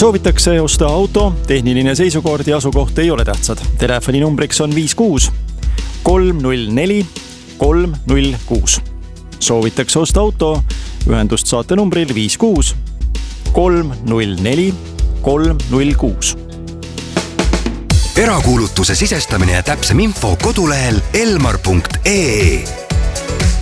Soovitakse osta auto, tehniline seisukord ja asukoht ei ole tähtsad. Telefoninumbriks on 56 304 306. Soovitakse osta auto, ühendust saate numbril 56 304 306. Erakuulutuse sisestamine ja täpsem info kodulehel elmar.ee.